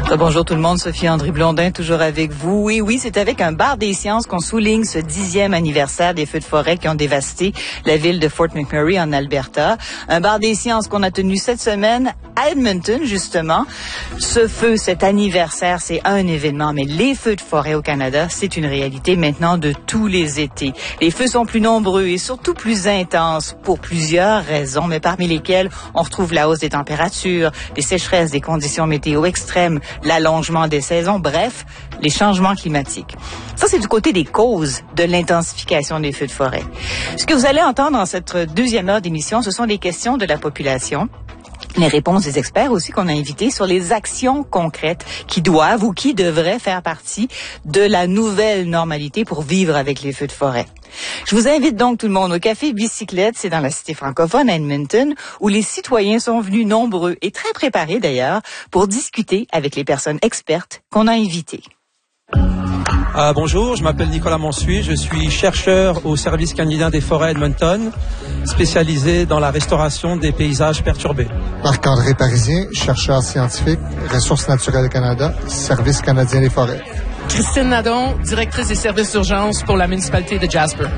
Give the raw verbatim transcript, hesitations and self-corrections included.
Bonjour tout le monde, Sophie-André Blondin, toujours avec vous. Oui, oui, c'est avec un bar des sciences qu'on souligne ce dixième anniversaire des feux de forêt qui ont dévasté la ville de Fort McMurray en Alberta. Un bar des sciences qu'on a tenu cette semaine à Edmonton, justement. Ce feu, cet anniversaire, c'est un événement, mais les feux de forêt au Canada, c'est une réalité maintenant de tous les étés. Les feux sont plus nombreux et surtout plus intenses pour plusieurs raisons, mais parmi lesquelles on retrouve la hausse des températures, des sécheresses, des conditions météo extrêmes, l'allongement des saisons, bref, les changements climatiques. Ça, c'est du côté des causes de l'intensification des feux de forêt. Ce que vous allez entendre dans cette deuxième heure d'émission, ce sont les questions de la population, les réponses des experts aussi qu'on a invités sur les actions concrètes qui doivent ou qui devraient faire partie de la nouvelle normalité pour vivre avec les feux de forêt. Je vous invite donc tout le monde au Café Bicyclette, c'est dans la cité francophone à Edmonton, où les citoyens sont venus nombreux et très préparés d'ailleurs pour discuter avec les personnes expertes qu'on a invitées. Euh, bonjour, je m'appelle Nicolas Monsuy, je suis chercheur au Service canadien des forêts Edmonton, spécialisé dans la restauration des paysages perturbés. Marc-André Parisien, chercheur scientifique, Ressources naturelles Canada, Service canadien des forêts. Christine Nadon, directrice des services d'urgence pour la municipalité de Jasper.